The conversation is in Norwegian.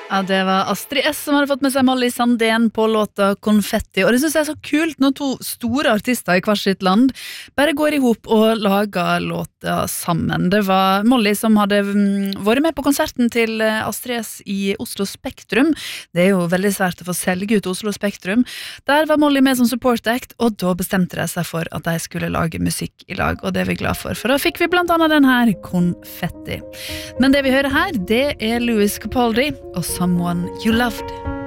Ja, det var Astrid S som hadde fått med seg Molly Sandén på låta Konfetti. Og det synes jeg er så kult når to store artister i hver sitt land bare går ihop og lager låter sammen. Det var Molly som hadde vært med på konserten til Astrid S i Oslo Spektrum. Det er jo veldig svært å få selge ut Oslo Spektrum. Der var Molly med som support act, og da bestemte de seg for at de skulle lage musikk i lag, og det er vi glad for da fikk vi blant annet den her, Konfetti. Men det vi hører her, det er Louis Capaldi og Someone You Loved.